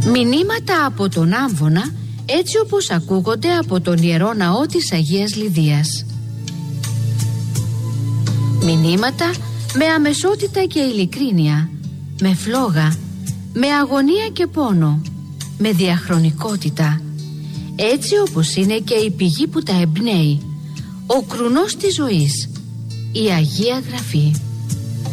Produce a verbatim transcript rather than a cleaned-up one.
Μηνύματα από τον Άμβονα, έτσι όπως ακούγονται από τον Ιερό Ναό της Αγίας Λιδίας. Μηνύματα με αμεσότητα και ειλικρίνεια, με φλόγα, με αγωνία και πόνο, με διαχρονικότητα, έτσι όπως είναι και η πηγή που τα εμπνέει, ο κρουνός της ζωής, η Αγία Γραφή.